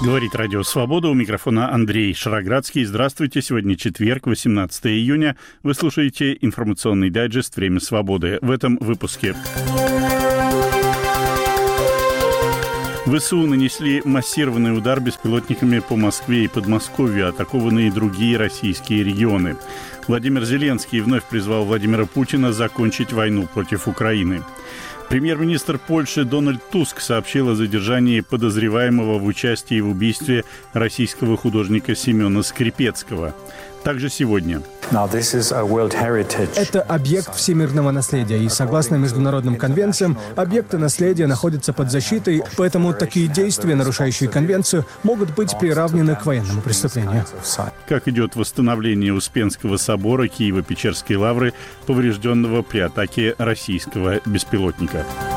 Говорит Радио Свобода, у микрофона Андрей Шароградский. Здравствуйте, сегодня четверг, 18 июня. Вы слушаете информационный дайджест «Время свободы». В этом выпуске. ВСУ нанесли массированный удар беспилотниками по Москве и Подмосковью, атакованы и другие российские регионы. Владимир Зеленский вновь призвал Владимира Путина закончить войну против Украины. Премьер-министр Польши Дональд Туск сообщил о задержании подозреваемого в участии в убийстве российского художника Семена Скрипецкого. Также сегодня. Это объект всемирного наследия, и согласно международным конвенциям, объекты наследия находятся под защитой, поэтому такие действия, нарушающие конвенцию, могут быть приравнены к военному преступлению. Как идет восстановление Успенского собора Киево-Печерской лавры, поврежденного при атаке российского беспилотника?